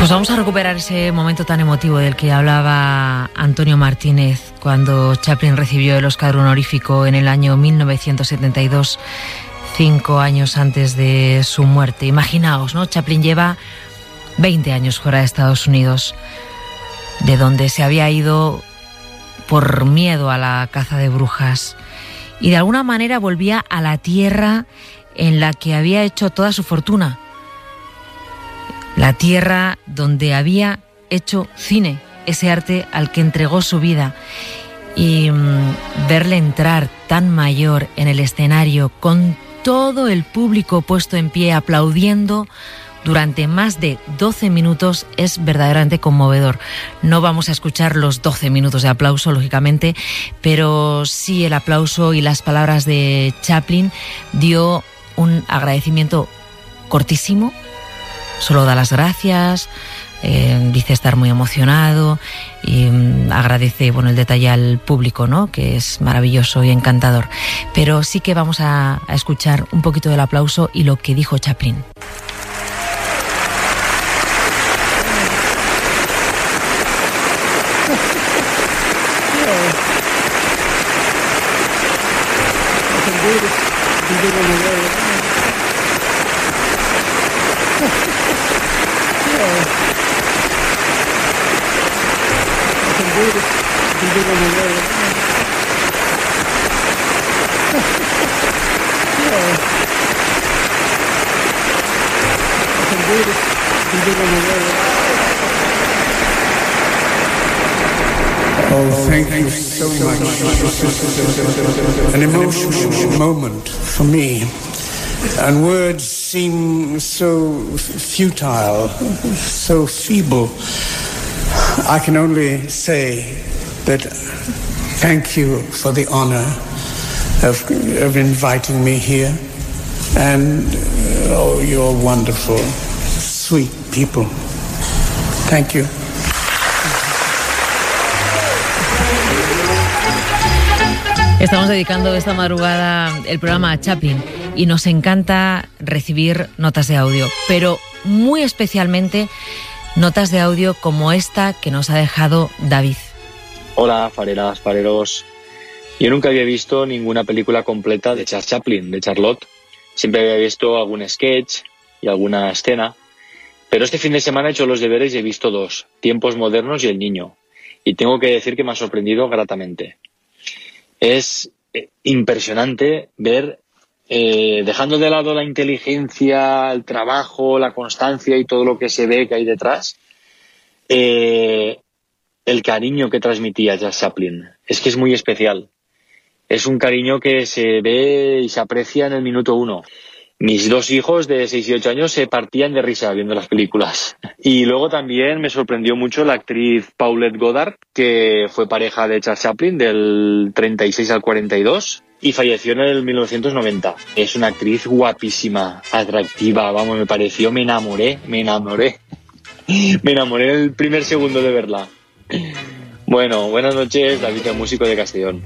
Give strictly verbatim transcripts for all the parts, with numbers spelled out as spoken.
Pues vamos a recuperar ese momento tan emotivo del que hablaba Antonio Martínez cuando Chaplin recibió el Oscar honorífico en el año mil novecientos setenta y dos, cinco años antes de su muerte. Imaginaos, ¿no? Chaplin lleva veinte años fuera de Estados Unidos, de donde se había ido por miedo a la caza de brujas, y de alguna manera volvía a la tierra en la que había hecho toda su fortuna, la tierra donde había hecho cine, ese arte al que entregó su vida. Y mmm, verle entrar tan mayor en el escenario con todo el público puesto en pie aplaudiendo durante más de doce minutos es verdaderamente conmovedor. No vamos a escuchar los doce minutos de aplauso, lógicamente, pero sí el aplauso y las palabras de Chaplin. Dio un agradecimiento cortísimo, solo da las gracias, eh, dice estar muy emocionado y um, agradece, bueno, el detalle al público, ¿no?, que es maravilloso y encantador. Pero sí que vamos a, a escuchar un poquito del aplauso y lo que dijo Chaplin. Oh, thank you so much. An emotional moment for me, and words seem so futile, so feeble. I can only say that thank you for the honor of, of inviting me here, and oh, you're wonderful, sweet people. Thank you. Estamos dedicando esta madrugada el programa a Chaplin y nos encanta recibir notas de audio, pero muy especialmente notas de audio como esta que nos ha dejado David. Hola, fareras, fareros. Yo nunca había visto ninguna película completa de Charles Chaplin, de Charlotte. Siempre había visto algún sketch y alguna escena, pero este fin de semana he hecho los deberes y he visto dos, Tiempos modernos y El niño, y tengo que decir que me ha sorprendido gratamente. Es impresionante ver, eh, dejando de lado la inteligencia, el trabajo, la constancia y todo lo que se ve que hay detrás, eh, el cariño que transmitía Charles Chaplin. Es que es muy especial. Es un cariño que se ve y se aprecia en el minuto uno. Mis dos hijos de seis y ocho años se partían de risa viendo las películas. Y luego también me sorprendió mucho la actriz Paulette Goddard, que fue pareja de Charles Chaplin del treinta y seis al cuarenta y dos y falleció en el mil novecientos noventa. Es una actriz guapísima, atractiva, vamos, me pareció, me enamoré, me enamoré. Me enamoré en el primer segundo de verla. Bueno, buenas noches, David, el músico de Castellón.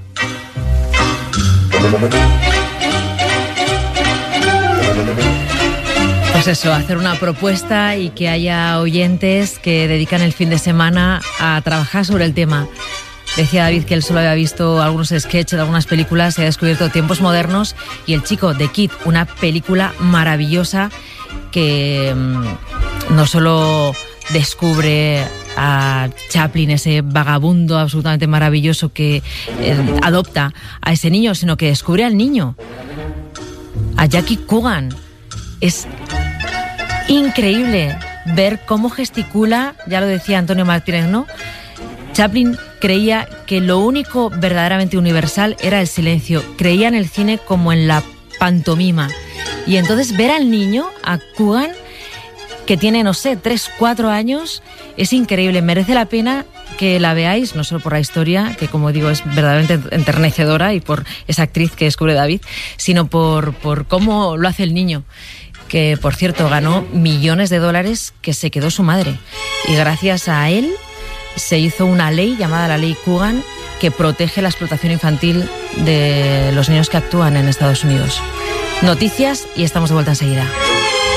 Pues eso, hacer una propuesta y que haya oyentes que dedican el fin de semana a trabajar sobre el tema. Decía David que él solo había visto algunos sketches de algunas películas, se ha descubierto Tiempos modernos y El chico de Kid, una película maravillosa que mmm, no solo descubre a Chaplin, ese vagabundo absolutamente maravilloso que eh, adopta a ese niño, sino que descubre al niño, a Jackie Coogan. Es increíble ver cómo gesticula, ya lo decía Antonio Martínez, ¿no? Chaplin creía que lo único verdaderamente universal era el silencio. Creía en el cine como en la pantomima. Y entonces ver al niño, a Coogan, que tiene, no sé, tres, cuatro años, es increíble. Merece la pena que la veáis, no solo por la historia, que como digo es verdaderamente enternecedora, y por esa actriz que descubre David, sino por, por cómo lo hace el niño, que por cierto ganó millones de dólares que se quedó su madre. Y gracias a él se hizo una ley llamada la Ley Coogan que protege la explotación infantil de los niños que actúan en Estados Unidos. Noticias y estamos de vuelta enseguida.